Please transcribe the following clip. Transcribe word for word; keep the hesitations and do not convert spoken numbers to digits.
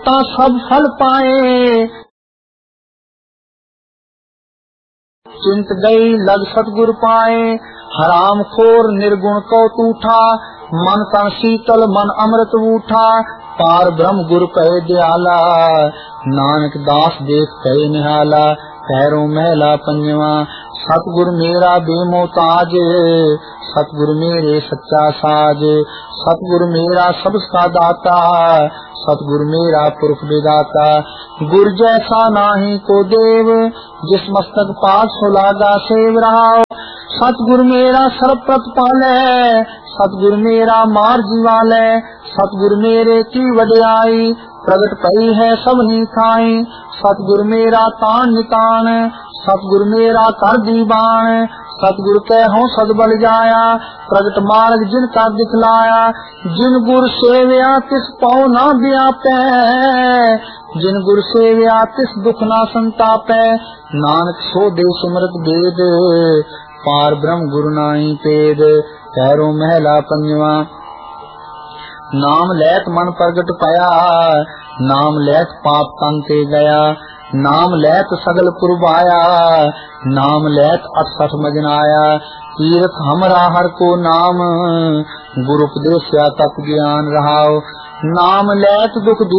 ता सब फल पाए। चिंत गई लग सतगुर पाए, हराम खोर निर्गुण को टूठा, मन तन शीतल मन अमृत उठा, पार ब्रह्म गुरु कहे दयाला, नानक दास देख कहे निहाला, पैरों महला पंजवा, सतगुर मेरा बेमोताज, सतगुर मेरे सच्चा साज, सतगुर मेरा सबका दाता, सतगुर मेरा पुरख विदाता, गुर जैसा नाही को देव, जिस मस्तक पास हो लागा सेव रहा। सतगुर मेरा सर्व प्रतिपाले, सतगुर मेरा मार जीवाले, सतगुर मेरे की वड्याई, प्रगट पई है सबनी खाई, सतगुर मेरा तान नितान, सतगुर मेरा कर दीवान, सतगुर कह हो सद बल जाया, प्रगट मार्ग जिन का दिखलाया, जिन गुर सेव्या तिस पाओ ना व्यापै, जिन गुर सेव्या तिस दुख ना संतापै, नानक सो दे सुमरत वेद, पार ब्रह्म गुरु नाई पेद। पैरों महला पंजवा, नाम लैत मन प्रगट पाया, नाम लैत पाप तंते गया, नाम लैत सगल पुरवाया, नाम लैत अठसठ मजनाया, तीर्थ हमरा हर को नाम, गुरु उपदेश तत् ज्ञान रहाओ, नाम लैत दुख